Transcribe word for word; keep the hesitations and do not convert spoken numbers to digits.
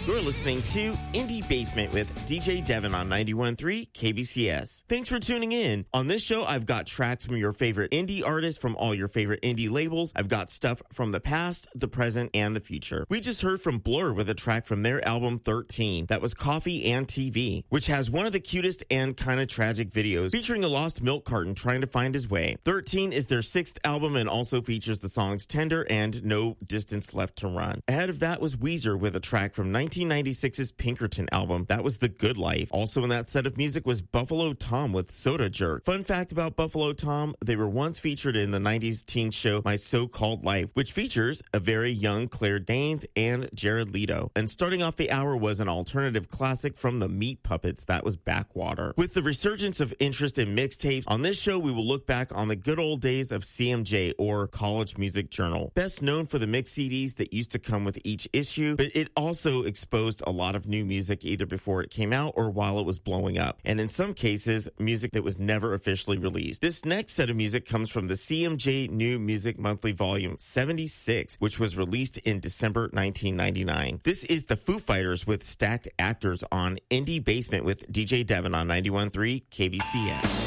You're listening to Indie Basement with D J Devin on ninety-one point three K B C S. Thanks for tuning in. On this show, I've got tracks from your favorite indie artists from all your favorite indie labels. I've got stuff from the past, the present, and the future. We just heard from Blur with a track from their album thirteen. That was Coffee and T V, which has one of the cutest and kind of tragic videos featuring a lost milk carton trying to find his way. thirteen is their sixth album and also features the songs Tender and No Distance Left to Run. Ahead of that was Weezer with a track from nineteen ninety-six's Pinkerton album. That was The Good Life. Also in that set of music was Buffalo Tom with Soda Jerk. Fun fact about Buffalo Tom, they were once featured in the nineties teen show My So-Called Life, which features a very young Claire Danes and Jared Leto. And starting off the hour was an alternative classic from the Meat Puppets. That was Backwater. With the resurgence of interest in mixtapes, on this show we will look back on the good old days of C M J, or College Music Journal. Best known for the mix C Ds that used to come with each issue, but it also exposed a lot of new music either before it came out or while it was blowing up, and in some cases, music that was never officially released. This next set of music comes from the C M J New Music Monthly Volume seventy-six, which was released in December nineteen ninety-nine. This is the Foo Fighters with Stacked Actors on Indie Basement with D J Devin on ninety-one point three K B C S.